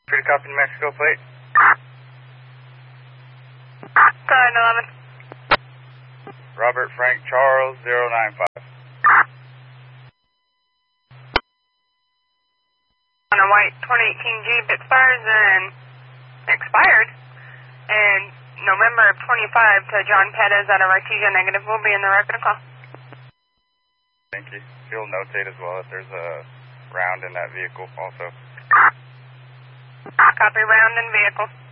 Pretty copy New Mexico plate. Go ahead, 11. Robert Frank Charles 095. On a white 2018 Jeep, it expired in November of 25 to John Pettis at Artesia negative. We'll be in the record call. Thank you. You'll notate as well that there's a round in that vehicle also. Copy, round in vehicle.